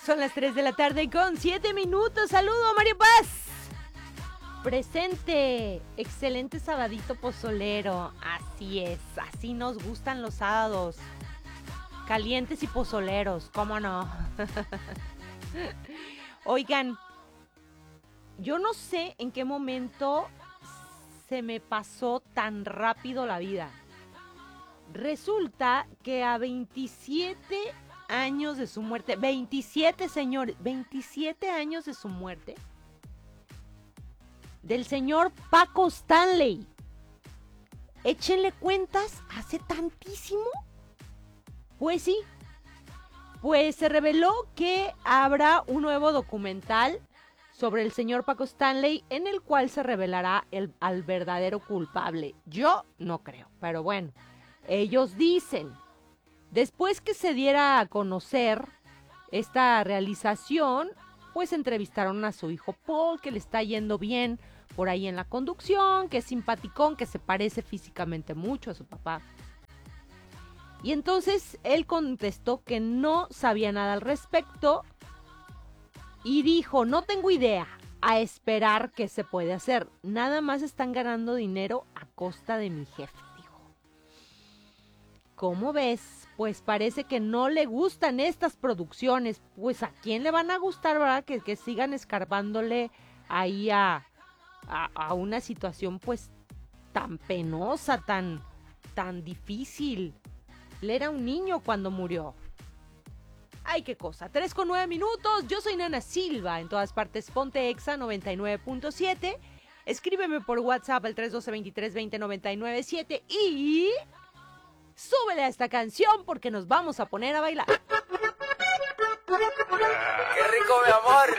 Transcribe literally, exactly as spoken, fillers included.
Son las tres de la tarde con siete minutos. Saludo, Mario Paz. Presente. Excelente sabadito pozolero. Así es, así nos gustan los sábados. Calientes y pozoleros, ¿cómo no? Oigan, yo no sé en qué momento se me pasó tan rápido la vida. Resulta que a veintisiete años de su muerte, veintisiete señores, veintisiete años de su muerte, del señor Paco Stanley. Échenle cuentas, ¿hace tantísimo? Pues sí, pues se reveló que habrá un nuevo documental sobre el señor Paco Stanley en el cual se revelará el, al verdadero culpable. Yo no creo, pero bueno, ellos dicen. Después que se diera a conocer esta realización, pues entrevistaron a su hijo Paul, que le está yendo bien por ahí en la conducción, que es simpaticón, que se parece físicamente mucho a su papá. Y entonces él contestó que no sabía nada al respecto y dijo, no tengo idea, a esperar qué se puede hacer. Nada más están ganando dinero a costa de mi jefe, dijo. ¿Cómo ves? Pues parece que no le gustan estas producciones. Pues ¿a quién le van a gustar, verdad? Que, que sigan escarbándole ahí a, a, a una situación pues tan penosa, tan, tan difícil. Él era un niño cuando murió. Ay, qué cosa. tres con nueve minutos. Yo soy Nana Silva. En todas partes, ponte Exa noventa y nueve punto siete. Escríbeme por WhatsApp al tres uno dos, veintitrés veinte, noventa y nueve siete. Y súbele a esta canción porque nos vamos a poner a bailar. ¡Qué rico, mi amor!